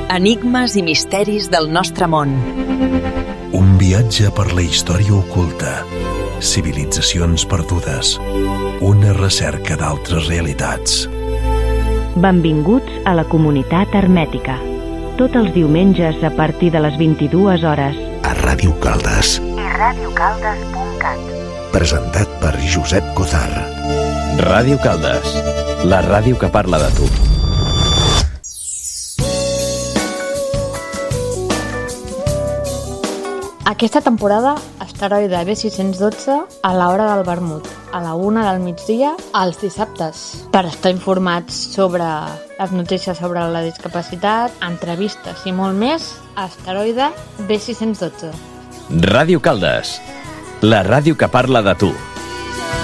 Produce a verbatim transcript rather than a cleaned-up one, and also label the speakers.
Speaker 1: Enigmes i misteris del nostre món.
Speaker 2: Un viatge per la història oculta, civilitzacions perdudes, una recerca d'altres realitats.
Speaker 3: Benvinguts a la comunitat hermètica. Tots els diumenges a partir de les vint-i-dues hores.
Speaker 2: A Ràdio Caldes.
Speaker 3: I ràdio caldes punt cat.
Speaker 2: Presentat per Josep Cozar.
Speaker 4: Ràdio Caldes, la ràdio que parla de tu.
Speaker 5: Aquesta temporada, asteroide B sis cents dotze a l'hora del vermut, a la una del migdia, als dissabtes. Per estar informats sobre les notícies sobre la discapacitat, entrevistes i molt més, asteroide B sis cents dotze.
Speaker 4: Ràdio Caldes, la ràdio que parla de tu.